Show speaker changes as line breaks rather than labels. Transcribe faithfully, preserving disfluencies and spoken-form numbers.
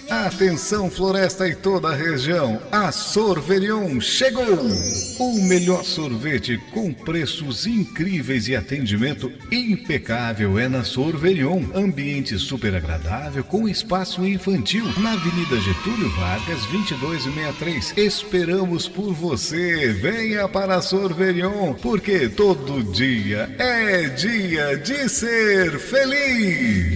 Atenção, Floresta e toda a região, a Sorverion chegou! O melhor sorvete com preços incríveis e atendimento impecável é na Sorverion. Ambiente super agradável com espaço infantil na Avenida Getúlio Vargas, vinte e dois sessenta e três. Esperamos por você. Venha para a Sorverion, porque todo dia é dia de ser feliz.